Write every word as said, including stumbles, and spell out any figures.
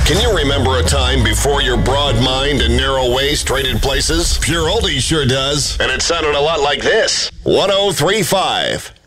Can you remember a time before your broad mind and narrow waist traded places? Pure Oldie sure does. And it sounded a lot like this. one oh three point five